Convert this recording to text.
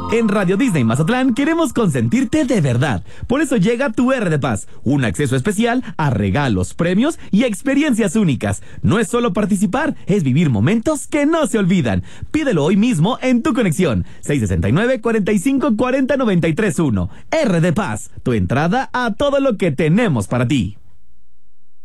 En Radio Disney Mazatlán queremos consentirte de verdad. Por eso llega tu R de Paz, un acceso especial a regalos, premios y experiencias únicas. No es solo participar, es vivir momentos que no se olvidan. Pídelo hoy mismo en tu conexión. 669-4540-931. R de Paz, tu entrada a todo lo que tenemos para ti.